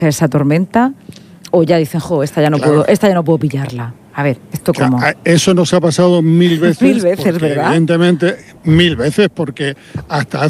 esa tormenta, o ya dicen, esta ya no puedo pillarla? A ver, ¿esto cómo? Eso nos ha pasado 1000 veces. 1000 veces, ¿verdad? Evidentemente, 1000 veces, porque hasta